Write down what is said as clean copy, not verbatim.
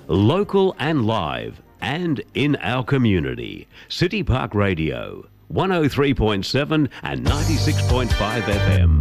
Local and live and in our community. City Park Radio, 103.7 and 96.5 FM.